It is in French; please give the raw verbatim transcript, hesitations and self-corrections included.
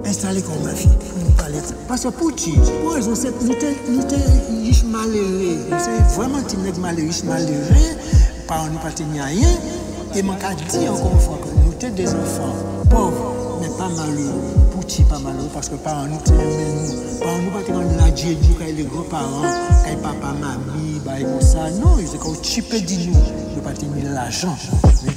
installé comme ma fille pour nous parler de ça. Parce que pour qui? Pour raison, c'est nous sommes riches malheureux. C'est vraiment un nègre malheureux, riche malheureux. Par nous pas tenir rien. Et je dis encore une fois que nous sommes des enfants pauvres, mais pas malheureux. Pour qui pas malheureux? Parce que par nous sommes nous. Par nous pas tenir la Dieu, les grands-parents, les papa, mamie, bah, et comme ça. Non, ils sont chipés de nous. Nous pas tenir l'argent.